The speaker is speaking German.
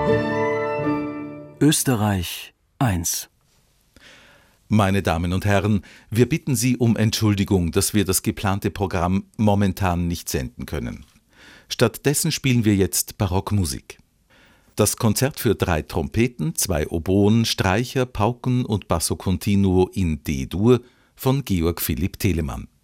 Österreich 1. Meine Damen und Herren, wir bitten Sie um Entschuldigung, dass wir das geplante Programm momentan nicht senden können. Stattdessen spielen wir jetzt Barockmusik. Das Konzert für 3 Trompeten, 2 Oboen, Streicher, Pauken und Basso Continuo in D-Dur von Georg Philipp Telemann.